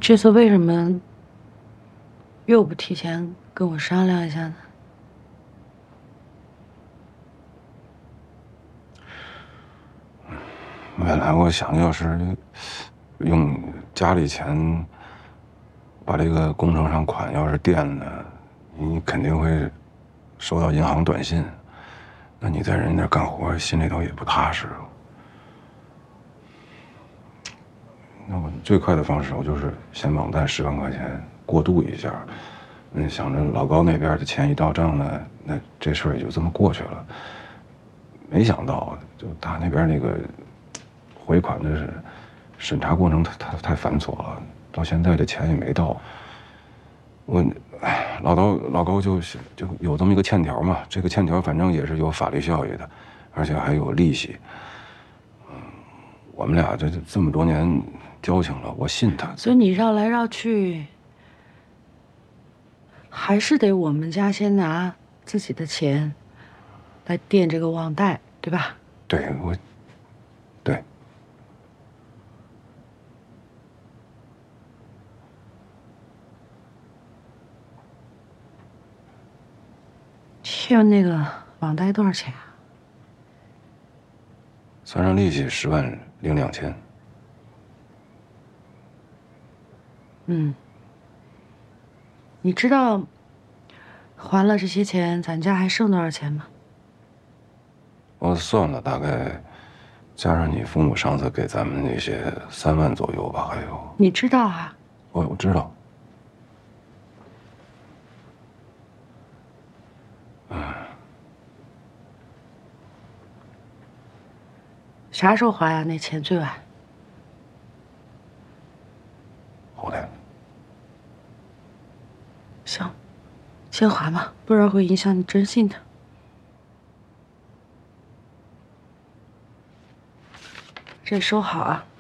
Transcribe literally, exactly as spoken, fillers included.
这次为什么又不提前跟我商量一下呢？ 本来我想要是用家里钱把这个工程上款要是垫了，你肯定会收到银行短信，那你在人家干活心里头也不踏实。那我最快的方式，我就是先网贷十万块钱过渡一下，嗯，想着老高那边的钱一到账呢，那这事儿也就这么过去了。没想到，就他那边那个回款的是审查过程太太太繁琐了，到现在这钱也没到。我，哎，老高老高就就有这么一个欠条嘛，这个欠条反正也是有法律效益的，而且还有利息。嗯，我们俩这这么多年交情了，我信他。 所以你绕来绕去，还是得我们家先拿自己的钱来垫这个网贷，对吧？ 对，我，对。 欠那个网贷多少钱啊？ 算上利息十万零两千。 嗯，你知道还了这些钱，咱家还剩多少钱吗？ 我算了，大概加上你父母上次给咱们那些三万左右吧，还有。 你知道啊？ 我我知道。嗯。 啥时候还呀？那钱最晚？ 后天。 行，先还吧，不然会影响你征信的。这收好啊。